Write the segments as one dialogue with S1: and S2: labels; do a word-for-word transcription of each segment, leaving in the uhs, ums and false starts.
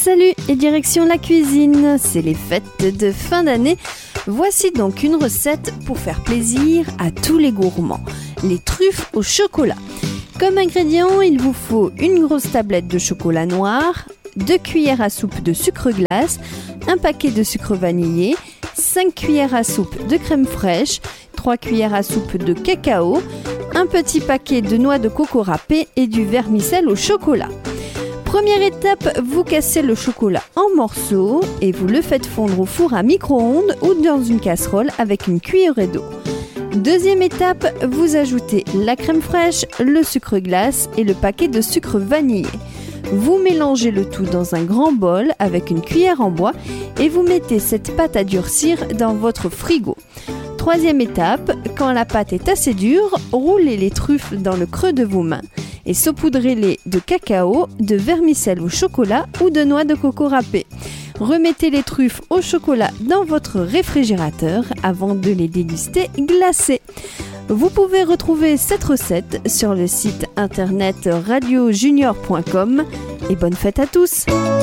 S1: Salut et direction la cuisine, c'est les fêtes de fin d'année. Voici donc une recette pour faire plaisir à tous les gourmands, les truffes au chocolat. Comme ingrédients, il vous faut une grosse tablette de chocolat noir, deux cuillères à soupe de sucre glace, un paquet de sucre vanillé, cinq cuillères à soupe de crème fraîche, trois cuillères à soupe de cacao, un petit paquet de noix de coco râpées et du vermicelle au chocolat. Première étape, vous cassez le chocolat en morceaux et vous le faites fondre au four à micro-ondes ou dans une casserole avec une cuillerée d'eau. Deuxième étape, vous ajoutez la crème fraîche, le sucre glace et le paquet de sucre vanillé. Vous mélangez le tout dans un grand bol avec une cuillère en bois et vous mettez cette pâte à durcir dans votre frigo. Troisième étape, quand la pâte est assez dure, roulez les truffes dans le creux de vos mains et saupoudrez-les de cacao, de vermicelle au chocolat ou de noix de coco râpées. Remettez les truffes au chocolat dans votre réfrigérateur avant de les déguster glacées. Vous pouvez retrouver cette recette sur le site internet radio junior point com et bonne fête à tous!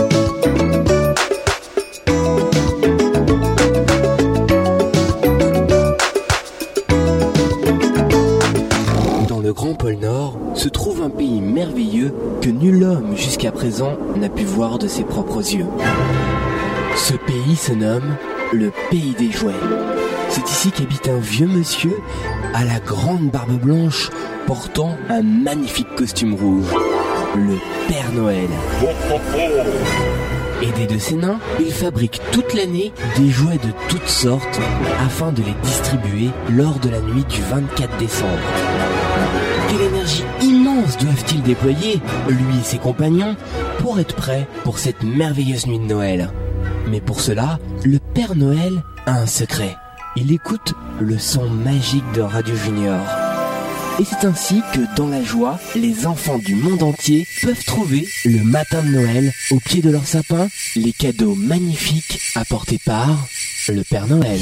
S2: Dans le Grand Pôle Nord se trouve un pays merveilleux que nul homme jusqu'à présent n'a pu voir de ses propres yeux. Ce pays se nomme le Pays des Jouets. C'est ici qu'habite un vieux monsieur à la grande barbe blanche portant un magnifique costume rouge, le Père Noël. Aidé de ses nains, il fabrique toute l'année des jouets de toutes sortes afin de les distribuer lors de la nuit du vingt-quatre décembre. Quelle énergie immense doivent-ils déployer, lui et ses compagnons, pour être prêts pour cette merveilleuse nuit de Noël. Mais pour cela, le Père Noël a un secret. Il écoute le son magique de Radio Junior. Et c'est ainsi que, dans la joie, les enfants du monde entier peuvent trouver, le matin de Noël, au pied de leur sapin, les cadeaux magnifiques apportés par le Père Noël.